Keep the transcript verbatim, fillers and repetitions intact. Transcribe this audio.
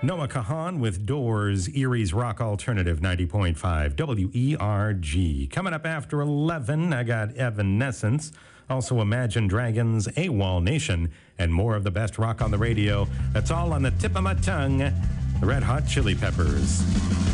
Noah Kahan with Doors, Erie's Rock Alternative, ninety point five W E R G. Coming up after eleven, I got Evanescence, also Imagine Dragons, AWOL Nation, and more of the best rock on the radio. That's all on the tip of my tongue. The Red Hot Chili Peppers.